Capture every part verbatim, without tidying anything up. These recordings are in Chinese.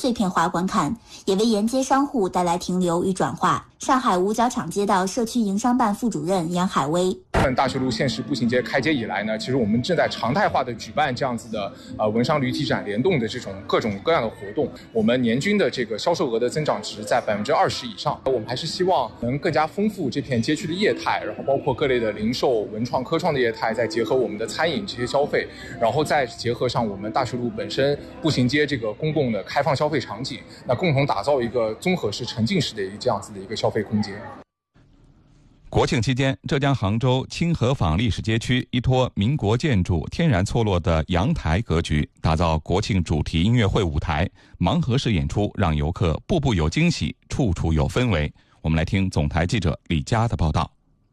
碎片化观看，也为沿街商户带来停留与转化。上海五角场街道社区营商办副主任杨海威： 大学路现实步行街开街以来呢，其实我们正在常态化的举办这样子的呃文商旅体展联动的这种各种各样的活动，我们年均的这个销售额的增长值在百分之二十以上。我们还是希望能更加丰富这片街区的业态，然后包括各类的零售、文创、科创的业态，再结合我们的餐饮这些消费，然后再结合上我们大学路本身步行街这个公共的开放消费场景，那共同打造一个综合式、沉浸式的一个这样子的一个消费空间。 国庆期间，浙江杭州清河坊历史街区依托民国建筑天然错落的阳台格局，打造国庆主题音乐会舞台，盲盒式演出让游客步步有惊喜，处处有氛围。我们来听总台记者李佳的报道。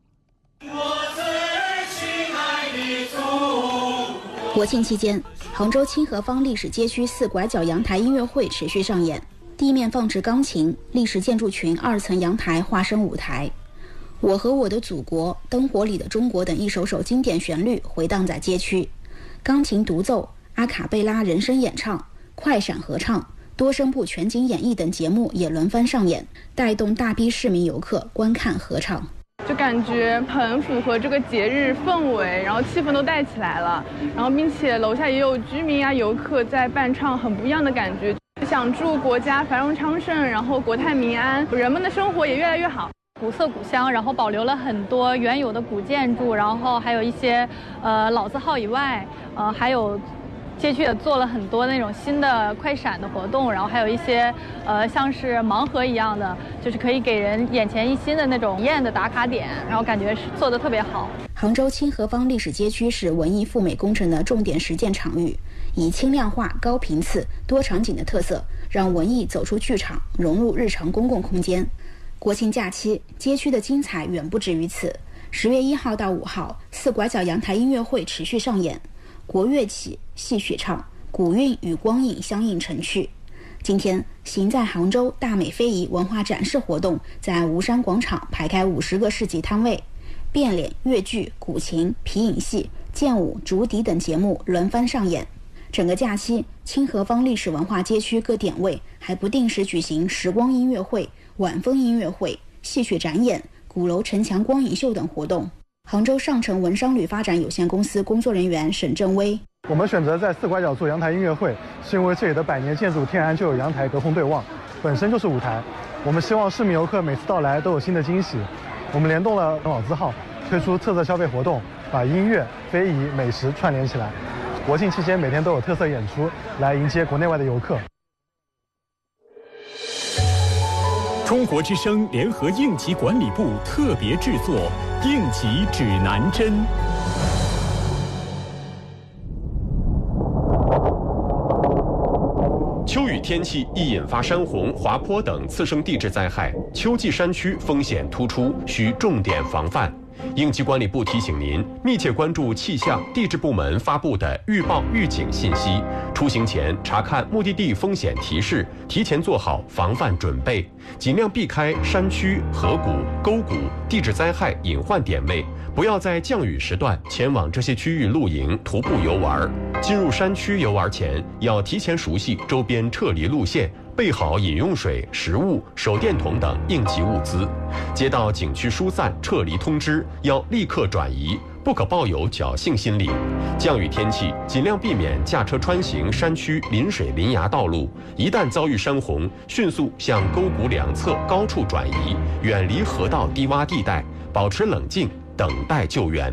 国庆期间，杭州清河坊历史街区四拐角阳台音乐会持续上演，地面放置钢琴，历史建筑群二层阳台化身舞台。我和我的祖国、灯火里的中国等一首首经典旋律回荡在街区，钢琴独奏、阿卡贝拉人声演唱、快闪合唱、多声部全景演绎等节目也轮番上演，带动大批市民游客观看合唱。 就感觉很符合这个节日氛围，然后气氛都带起来了，然后并且楼下也有居民啊、游客在伴唱，很不一样的感觉。想祝国家繁荣昌盛，然后国泰民安，人们的生活也越来越好。 古色古香，然后保留了很多原有的古建筑，然后还有一些呃老字号以外，呃还有街区也做了很多那种新的快闪的活动，然后还有一些呃像是盲盒一样的，就是可以给人眼前一新的那种体验的打卡点，然后感觉是做得特别好。 杭州清河坊历史街区是文艺复美工程的重点实践场域，以轻量化、高频次、多场景的特色，让文艺走出剧场，融入日常公共空间。国庆假期，街区的精彩远不止于此。十月一号到五号，四拐角阳台音乐会持续上演，国乐起，戏曲唱，古韵与光影相映成趣。今天，行在杭州大美非遗文化展示活动在吴山广场排开五十个市集摊位，变脸、越剧、古琴、皮影戏、剑舞、竹笛等节目轮番上演。整个假期，清河坊历史文化街区各点位还不定时举行时光音乐会、晚风音乐会、戏曲展演、鼓楼城墙光影秀等活动。杭州上城文商旅发展有限公司工作人员沈正威： 我们选择在四拐角做阳台音乐会，是因为这里的百年建筑天然就有阳台隔空对望，本身就是舞台。我们希望市民游客每次到来都有新的惊喜。我们联动了老字号，推出特色消费活动，把音乐、非遗、美食串联起来。国庆期间每天都有特色演出，来迎接国内外的游客。 中国之声联合应急管理部特别制作《应急指南针》。 秋雨天气易引发山洪、滑坡等次生地质灾害，秋季山区风险突出，需重点防范。应急管理部提醒您，密切关注气象、地质部门发布的预报预警信息，出行前查看目的地风险提示，提前做好防范准备，尽量避开山区、河谷、沟谷、地质灾害隐患点位，不要在降雨时段前往这些区域露营、徒步游玩。进入山区游玩前，要提前熟悉周边撤离路线，备好饮用水、食物、手电筒等应急物资。接到景区疏散、撤离通知，要立刻转移，不可抱有侥幸心理。降雨天气，尽量避免驾车穿行山区临水临崖道路。一旦遭遇山洪，迅速向沟谷两侧高处转移，远离河道低洼地带，保持冷静，等待救援。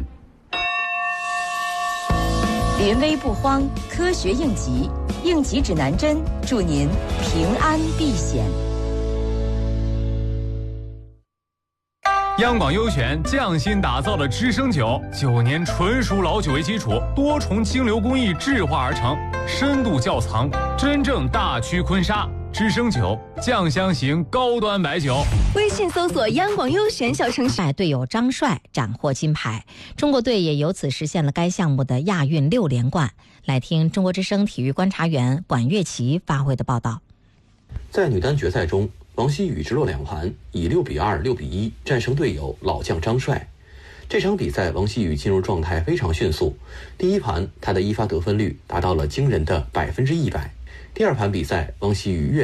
临危不慌，科学应急，应急指南针，祝您平安避险。 央广优选匠心打造的知升酒，九年纯熟老酒为基础，多重清流工艺制化而成，深度窖藏，真正大曲坤沙。知升酒，酱香型高端白酒。 微信搜索央广优选小程序。 队友张帅斩获金牌，中国队也由此实现了该项目的亚运六连冠。来听中国之声体育观察员管乐琪发回的报道。 在女单决赛中，王曦雨直落两盘以六比二、六比一战胜队友老将张帅。这场比赛，王曦雨进入状态非常迅速。第一盘，她的一发得分率达到了惊人的百分之一百。第二盘比赛，王曦雨越